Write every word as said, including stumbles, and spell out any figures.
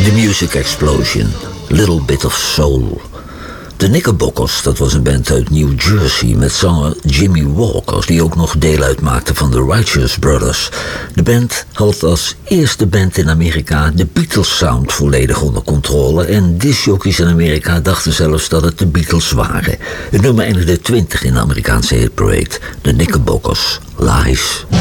The Music Explosion, Little Bit of Soul. De Knickerbockers, dat was een band uit New Jersey met zanger Jimmy Walker, die ook nog deel uitmaakte van de Righteous Brothers. De band had als eerste band in Amerika de Beatles sound volledig onder controle en discjockeys in Amerika dachten zelfs dat het de Beatles waren. Het nummer eindigde twintig in de Amerikaanse hitparade. De Knickerbockers, Lies.